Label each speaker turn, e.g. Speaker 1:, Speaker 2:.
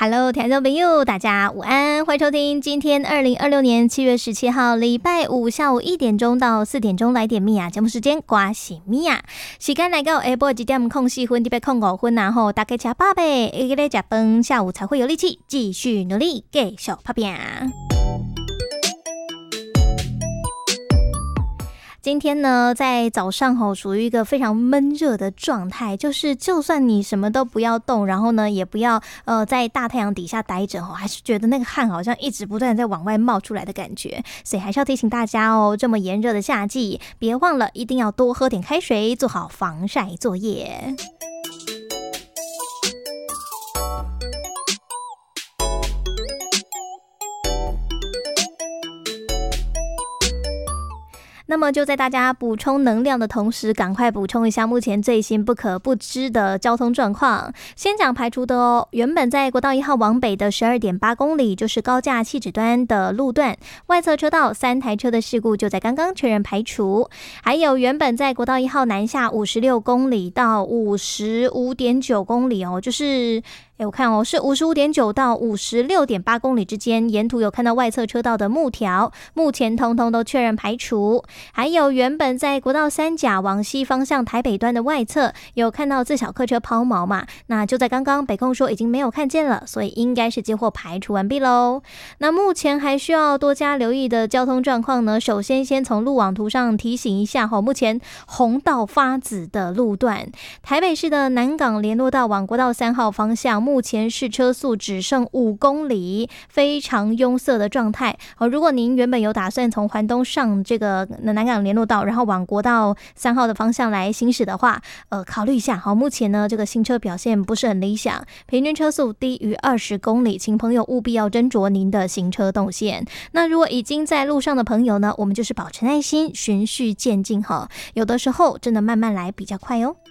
Speaker 1: Hello， 听众朋友，大家午安，欢迎收听今天2026年7月17号礼拜五下午1点钟到4点钟来点米啊节目时间，我是米啊，时间来到下晡1点04分，特别05分，然后大家吃饱呗，一个来吃饭，下午才会有力气继续努力，继续打拼。今天呢，在早上属于一个非常闷热的状态，就算你什么都不要动，然后呢，也不要在大太阳底下待着还是觉得那个汗好像一直不断在往外冒出来的感觉，所以还是要提醒大家这么炎热的夏季，别忘了一定要多喝点开水，做好防晒作业。那么就在大家补充能量的同时，赶快补充一下目前最新不可不知的交通状况。先讲排除的原本在国道1号往北的 12.8 公里，就是高架汐止端的路段，外侧车道3台车的事故就在刚刚确认排除。还有原本在国道1号南下56公里到 55.9 公里就是我看是 55.9 到 56.8 公里之间，沿途有看到外侧车道的木条，目前通通都确认排除。还有原本在国道3甲往西方向台北端的外侧，有看到自小客车抛锚嘛，那就在刚刚北控说已经没有看见了，所以应该是接获排除完毕咯。那目前还需要多加留意的交通状况呢，首先先从路网图上提醒一下目前红到发紫的路段，台北市的南港联络道往国道3号方向，目前是车速只剩5公里，非常拥塞的状态。如果您原本有打算从环东上这个南港联络道，然后往国道3号的方向来行驶的话，考虑一下。目前呢这个行车表现不是很理想，平均车速低于20公里，请朋友务必要斟酌您的行车动线。那如果已经在路上的朋友呢，我们就是保持耐心，循序渐进有的时候真的慢慢来比较快哦。